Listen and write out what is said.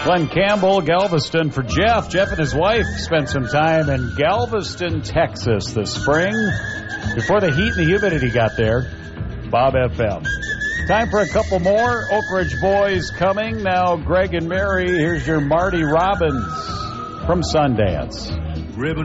Glenn Campbell, Galveston for Jeff. Jeff and his wife spent some time in Galveston, Texas this spring before the heat and the humidity got there. Bob FM. Time for a couple more. Oak Ridge Boys coming. Now Greg and Mary. Here's your Marty Robbins from Sundance.